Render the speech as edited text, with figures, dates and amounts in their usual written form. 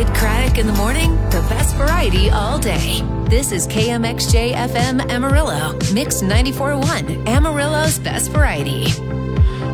Kid Craddock in the morning, the best variety all day. This is KMXJ FM Amarillo, Mix 94.1, Amarillo's best variety.